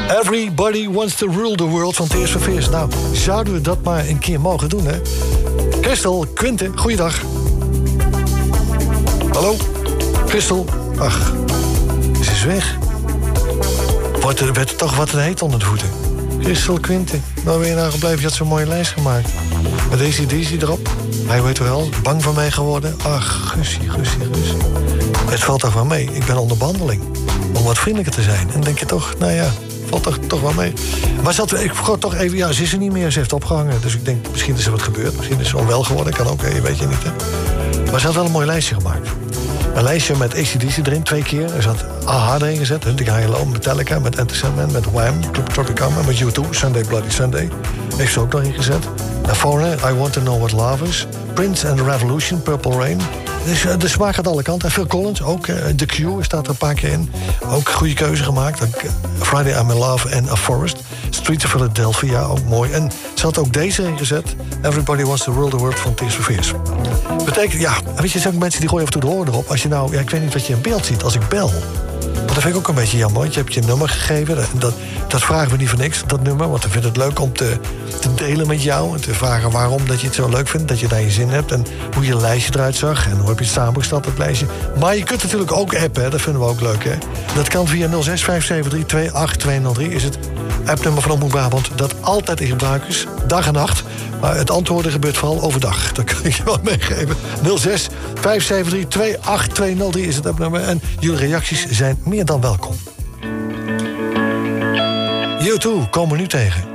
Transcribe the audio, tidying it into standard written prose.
Everybody wants to rule the world van Tears for Fears. Nou, zouden we dat maar een keer mogen doen, hè? Christel, Quinte, goeiedag. Hallo? Christel? Ach, ze is weg. Werd er toch wat heet onder de voeten. Christel, Quinte, waar ben je nou gebleven? Je had zo'n mooie lijst gemaakt. Met deze DC erop. Hij weet wel, bang van mij geworden. Ach, Gussie. Het valt toch wel mee. Ik ben onder behandeling. Om wat vriendelijker te zijn. En dan denk je toch, nou ja, valt toch wel mee. Maar ik vroeg toch even, ja, ze is er niet meer. Ze heeft opgehangen. Dus ik denk, misschien is er wat gebeurd. Misschien is ze onwel geworden. Kan ook, weet je niet, hè. Maar ze had wel een mooi lijstje gemaakt. Een lijstje met AC/DC erin, 2 keer. Er zat AHA erin gezet, Hunting High Low, Metallica, met Enter Sandman, met Wham, Club Tropicana, met U2, Sunday Bloody Sunday. Heeft ze ook nog ingezet. Foreigner, I Want to Know What Love Is. Prince and the Revolution, Purple Rain. Dus de smaak gaat alle kanten. En Phil Collins, ook The Cure staat er een paar keer in. Ook een goede keuze gemaakt. Friday I'm in Love en A Forest. Streets of Philadelphia, ook mooi. En ze had ook deze ingezet. Everybody Wants to Rule the World van Tears for Fears. Betekent, ja, weet je, er zijn ook mensen die gooien af en toe de oren erop. Als je nou, ja, ik weet niet wat je in beeld ziet als ik bel. Want dat vind ik ook een beetje jammer, want je hebt je nummer gegeven. Dat vragen we niet voor niks, dat nummer. Want we vinden het leuk om te delen met jou. En te vragen waarom dat je het zo leuk vindt. Dat je daar je zin hebt. En hoe je lijstje eruit zag. En hoe heb je het samengesteld, dat lijstje. Maar je kunt natuurlijk ook appen, hè. Dat vinden we ook leuk, hè. Dat kan via 0657328203. Is het appnummer van Omroep Brabant. Dat altijd in gebruik is. Dag en nacht. Maar het antwoorden gebeurt vooral overdag. Dat kan ik je wel meegeven. 0657328203 is het appnummer. En jullie reacties zijn meer dan welkom. U2 komen we nu tegen.